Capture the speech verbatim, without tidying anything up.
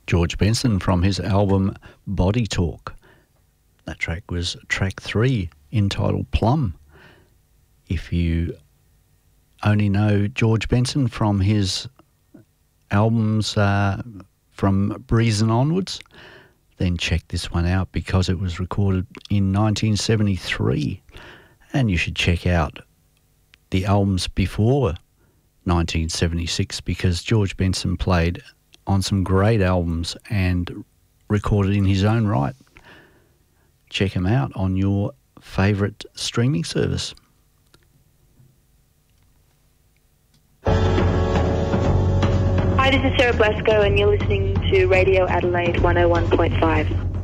George Benson from his album Body Talk. That track was track three, entitled Plum. If you only know George Benson from his albums uh, from Breeze and onwards, then check this one out because it was recorded in nineteen seventy-three. And you should check out the albums before nineteen seventy-six because George Benson played on some great albums and recorded in his own right. Check him out on your favourite streaming service. Hi, this is Sarah Blasco and you're listening to Radio Adelaide one oh one point five.